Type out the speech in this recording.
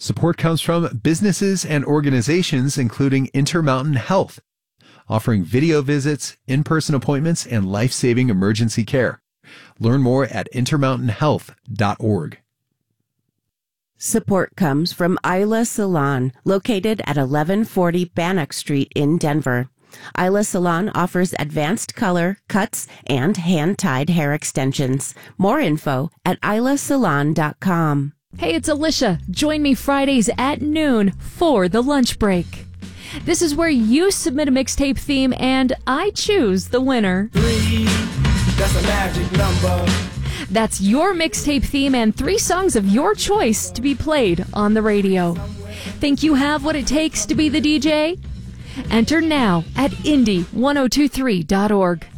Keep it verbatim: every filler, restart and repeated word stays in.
Support comes from businesses and organizations including Intermountain Health, offering video visits, in-person appointments, and life-saving emergency care. Learn more at intermountain health dot org. Support comes from Isla Salon, located at eleven forty Bannock Street in Denver. Isla Salon offers advanced color, cuts, and hand-tied hair extensions. More info at isla salon dot com. Hey, it's Alicia. Join me Fridays at noon for the lunch break. This is where you submit a mixtape theme and I choose the winner. Three, that's a magic number. That's your mixtape theme and three songs of your choice to be played on the radio. Think you have what it takes to be the D J? Enter now at indie ten twenty-three dot org.